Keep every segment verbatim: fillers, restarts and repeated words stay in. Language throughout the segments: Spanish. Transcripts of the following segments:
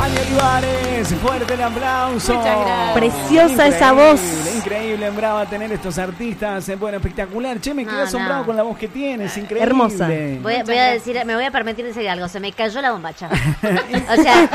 Ani Olivares, fuerte el aplauso. Muchas gracias. Preciosa Increíble, esa voz. Increíble, brava tener estos artistas. Bueno, espectacular. Che, me quedé No, asombrado no. con la voz que tienes. Increíble. Hermosa. Voy, a- voy a decir, me voy a permitir decir algo. Se me cayó la bombacha. O sea,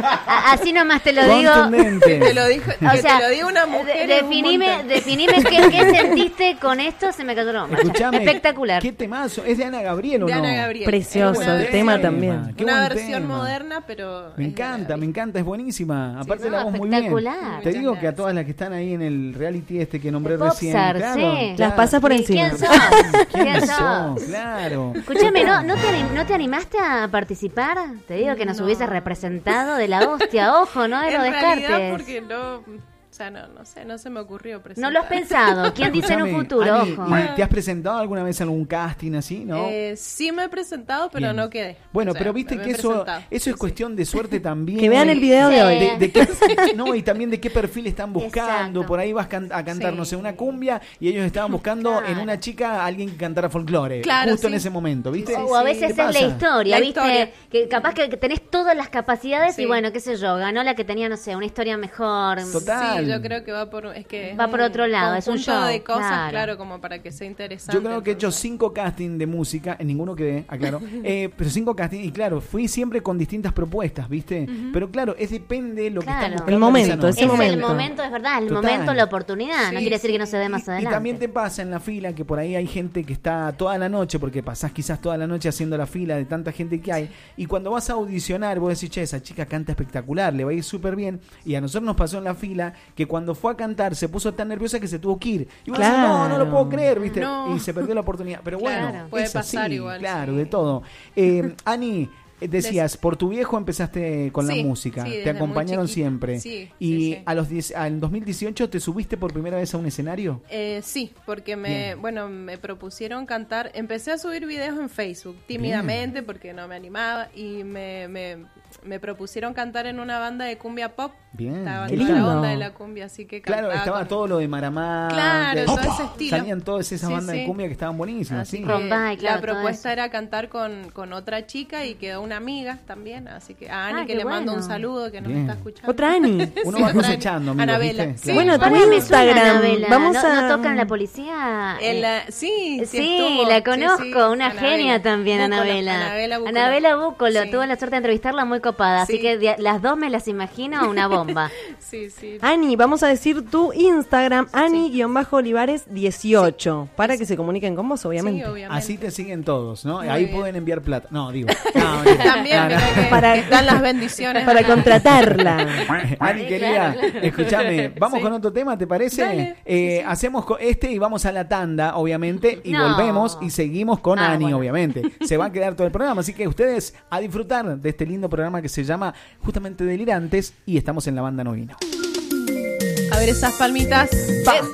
a- así nomás te lo digo. Contundente. Te lo dijo, O que sea, te lo digo una mujer. de- en un definime, montón. definime qué, qué sentiste con esto. Se me cayó la bombacha. Escuchame, Espectacular. ¿Qué temazo? ¿Es de Ana Gabriel o De no? Ana Gabriel. Precioso Es una el versión- tema también. Qué Una buen versión tema. moderna, pero. Me es de Ana encanta, me Gabriel. encanta, es buenísima. Aparte sí, la no, voz muy bien. espectacular. Te Muchas digo que a gracias. todas las que están ahí en el reality este que nombré De recién. Popstar, claro, sí. Las pasas por encima. ¿Quién sos? ¿Quién ¿Quién sos? sos? Claro. Escúchame, ¿no, no, te anim- ¿no te animaste a participar? Te digo que nos No. hubieses representado de la hostia. Ojo, no En lo realidad, descartes. porque no. O sea, no, no sé, no se me ocurrió No presentar. lo has pensado. ¿Quién dice en un Escuchame, futuro? Ani, Ojo. ¿y ¿te has presentado alguna vez en algún casting así, no? Eh, sí me he presentado, pero Bien. no quedé. Bueno, O sea, pero viste me que he eso, presentado. eso Sí, es sí. cuestión de suerte también. Que vean el video Sí. de hoy. De, de qué, no, y también de qué perfil están buscando. Exacto. Por ahí vas can- a cantar, Sí. no sé, una cumbia y ellos estaban buscando Claro. en una chica a alguien que cantara folclore. Claro, justo sí. en ese momento, ¿viste? O a sí. veces ¿Qué es la pasa? historia, La ¿viste? historia. Que capaz que que tenés todas las capacidades y Sí. bueno, qué sé yo, ganó la que tenía, no sé, una historia mejor. Total. Sí, yo creo que va por. Es que es Va por un otro lado, es un conjunto show, de cosas, claro. claro. como para que sea interesante. Yo creo que he hecho entonces. cinco castings de música, en ninguno quedé, aclaro, eh, pero cinco castings, y claro, fui siempre con distintas propuestas, ¿viste? Pero claro, es depende de lo que Claro. están buscando. El en momento, esa noche. ese Es momento. el momento, es verdad, el Total. momento, la oportunidad. no Sí, quiere decir sí. que no se dé más Y- adelante. Y también te pasa en la fila que por ahí hay gente que está toda la noche, porque pasás quizás toda la noche haciendo la fila de tanta gente que hay, y cuando vas a audicionar vos decís, che, esa chica canta espectacular, le va a ir súper bien, y a nosotros nos pasó en la fila que cuando fue a cantar se puso tan nerviosa que se tuvo que ir. Y vos decís, no, no lo puedo creer, ¿viste? No. Y se perdió la oportunidad. Pero Claro, bueno, puede es así, pasar igual, claro, sí. de todo. Eh, Ani, eh, decías, por tu viejo empezaste con la Sí, música, sí, te desde muy acompañaron chiquita. siempre. Sí, y sí, sí. a los diez, a- en dos mil dieciocho te subiste por primera vez a un escenario. Eh, sí, porque me, Bien. bueno, me propusieron cantar. Empecé a subir videos en Facebook tímidamente porque no me animaba y me, me, me propusieron cantar en una banda de cumbia pop. Bien, Estaba qué toda la lindo. onda de la cumbia, así que Claro, cantaba estaba con- todo lo de Maramá. Claro, de- todo ese estilo. Salían todas esas Sí, bandas de sí. cumbia que estaban buenísimas, Así sí. que Con Vai, claro, la todo propuesta eso. era cantar con, con otra chica y quedó una amiga también, así que a Ani Ah, que qué le mando un bueno. saludo que nos Bien. está escuchando. Otra Ani. Uno Sí, va otra cosechando, Ani. amigos, Anabela. ¿viste? Sí. Claro. Bueno, tu Ahora me suena Instagram. Anabela. Vamos ¿No, a- ¿No toca en la policía? En Eh, la- sí, sí, Sí, estuvo. la Sí, conozco, sí. una Anabela. genia también, Búcolo, Anabela. Anabela Búcolo. Anabela Búcolo, Sí. tuve la suerte de entrevistarla, muy copada, así Sí. que de- las dos me las imagino una bomba. Sí, sí. Ani, vamos a decir tu Instagram, Ani-Olivares dieciocho, para que se comuniquen con vos, obviamente. Sí, obviamente. Así te siguen todos, ¿no? Muy Ahí bien. pueden enviar plata. No, digo. No, mentira. También No, no. creo que Para- están las bendiciones. Para contratarla. Ani, querida, escúchame, vamos Sí. con otro tema, ¿te parece? Dale. Eh, Hacemos co- este y vamos a la tanda, obviamente, y No. volvemos y seguimos con Ah, Ani, bueno. obviamente. Se va a quedar todo el programa, así que ustedes a disfrutar de este lindo programa que se llama justamente Delirantes y estamos en la banda Novino. A ver esas palmitas. Va.